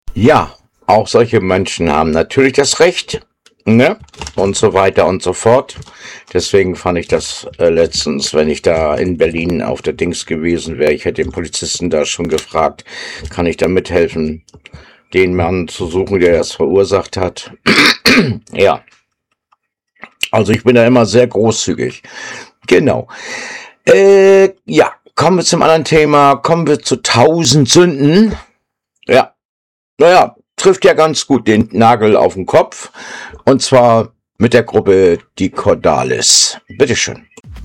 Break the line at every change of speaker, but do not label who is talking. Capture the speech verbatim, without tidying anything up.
Ja, auch solche Menschen haben natürlich das Recht, ne? Und so weiter und so fort. Deswegen fand ich das äh, letztens, wenn ich da in Berlin auf der Dings gewesen wäre, ich hätte den Polizisten da schon gefragt, kann ich da mithelfen, den Mann zu suchen, der das verursacht hat. Ja, also ich bin da immer sehr großzügig. Genau. Äh, ja, kommen wir zum anderen Thema. Kommen wir zu tausend Sünden. Ja, naja, trifft ja ganz gut den Nagel auf den Kopf. Und zwar mit der Gruppe Die Cordalis. Bitteschön.